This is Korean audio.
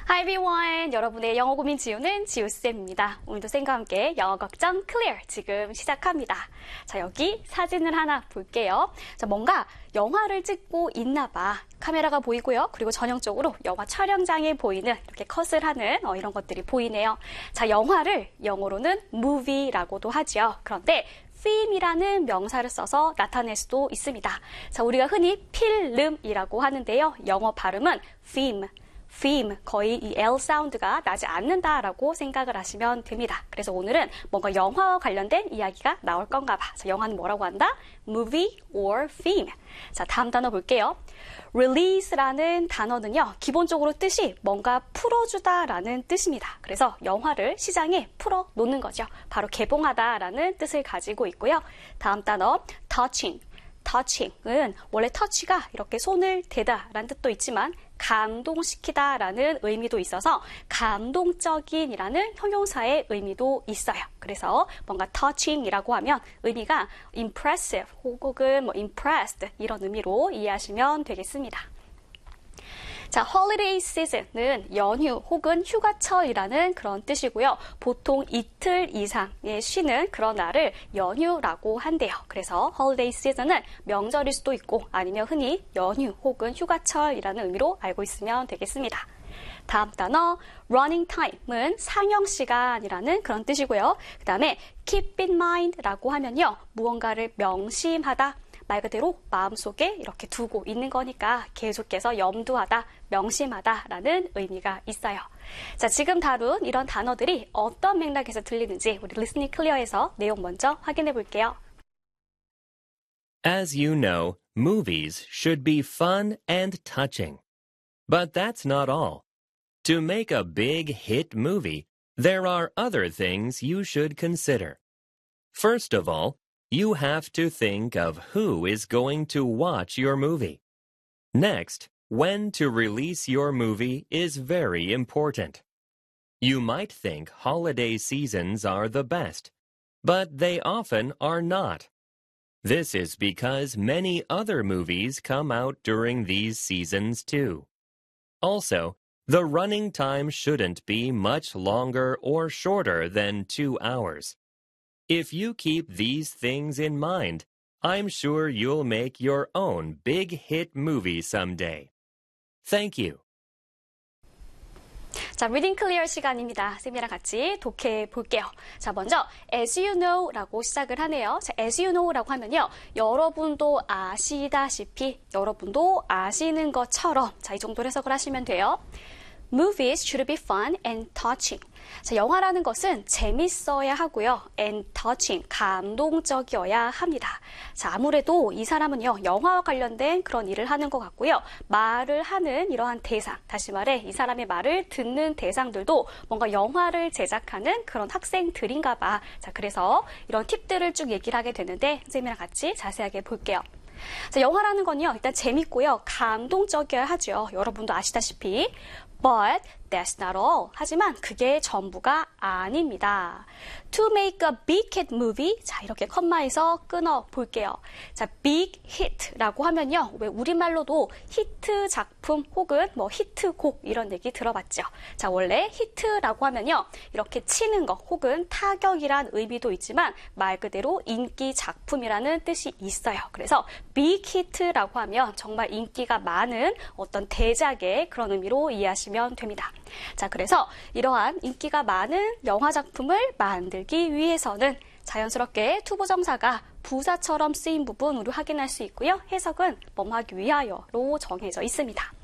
Hi everyone! 여러분의 영어 고민 지우는 지우쌤입니다. 오늘도 쌤과 함께 영어 걱정 클리어 지금 시작합니다. 자, 여기 사진을 하나 볼게요. 자, 뭔가 영화를 찍고 있나 봐. 카메라가 보이고요. 그리고 전형적으로 영화 촬영장에 보이는 이렇게 컷을 하는 이런 것들이 보이네요. 자, 영화를 영어로는 movie라고도 하죠. 그런데 film이라는 명사를 써서 나타낼 수도 있습니다. 자, 우리가 흔히 필름이라고 하는데요. 영어 발음은 film. 거의 이 L 사운드가 나지 않는다라고 생각을 하시면 됩니다. 그래서 오늘은 뭔가 영화와 관련된 이야기가 나올 건가 봐. 자, 영화는 뭐라고 한다? Movie or film. 자, 다음 단어 볼게요. Release라는 단어는요, 기본적으로 뜻이 뭔가 풀어주다라는 뜻입니다. 그래서 영화를 시장에 풀어놓는 거죠. 바로 개봉하다라는 뜻을 가지고 있고요. 다음 단어, touching은 원래 터치가 이렇게 손을 대다라는 뜻도 있지만 감동시키다라는 의미도 있어서 감동적인이라는 형용사의 의미도 있어요. 그래서 뭔가 touching이라고 하면 의미가 impressive 혹은 impressed 이런 의미로 이해하시면 되겠습니다. 자, holiday season은 연휴 혹은 휴가철이라는 그런 뜻이고요. 보통 이틀 이상의 쉬는 그런 날을 연휴라고 한대요. 그래서 holiday season은 명절일 수도 있고 아니면 흔히 연휴 혹은 휴가철이라는 의미로 알고 있으면 되겠습니다. 다음 단어 running time은 상영 시간이라는 그런 뜻이고요. 그 다음에 keep in mind라고 하면요. 무언가를 명심하다. 말 그대로 마음속에 이렇게 두고 있는 거니까 계속해서 염두하다, 명심하다라는 의미가 있어요. 자, 지금 다룬 이런 단어들이 어떤 맥락에서 들리는지 우리 리스닝 클리어에서 내용 먼저 확인해 볼게요. As you know, movies should be fun and touching. But that's not all. To make a big hit movie, there are other things you should consider. First of all, you have to think of who is going to watch your movie. Next, when to release your movie is very important. You might think holiday seasons are the best, but they often are not. This is because many other movies come out during these seasons too. Also, the running time shouldn't be much longer or shorter than 2 hours. If you keep these things in mind, I'm sure you'll make your own big hit movie someday. Thank you. 자, 리딩 클리어 시간입니다. 쌤이랑 같이 독해 볼게요. 자, 먼저 as you know라고 시작을 하네요. 자, as you know라고 하면요. 여러분도 아시다시피, 여러분도 아시는 것처럼 자, 이 정도로 해석을 하시면 돼요. Movies should be fun and touching. 자, 영화라는 것은 재밌어야 하고요. and touching, 감동적이어야 합니다. 자, 아무래도 이 사람은요, 영화와 관련된 그런 일을 하는 것 같고요. 말을 하는 이러한 대상, 다시 말해 이 사람의 말을 듣는 대상들도 뭔가 영화를 제작하는 그런 학생들인가 봐. 자, 그래서 이런 팁들을 쭉 얘기를 하게 되는데 선생님이랑 같이 자세하게 볼게요. 자, 영화라는 건요, 일단 재밌고요. 감동적이어야 하죠. 여러분도 아시다시피. But that's not all. 하지만 그게 전부가 아닙니다. To make a big hit movie. 자, 이렇게 컴마에서 끊어 볼게요. 자, big hit라고 하면요. 왜 우리말로도 히트 작품 혹은 히트곡 이런 얘기 들어봤죠. 자, 원래 히트라고 하면요. 이렇게 치는 것 혹은 타격이란 의미도 있지만 말 그대로 인기 작품이라는 뜻이 있어요. 그래서 big hit라고 하면 정말 인기가 많은 어떤 대작의 그런 의미로 이해하시면 됩니다. 자, 그래서 이러한 인기가 많은 영화 작품을 만들기 위해서는 자연스럽게 투부정사가 부사처럼 쓰인 부분 우리 확인할 수 있고요. 해석은 뭐뭐 하기 위하여로 정해져 있습니다.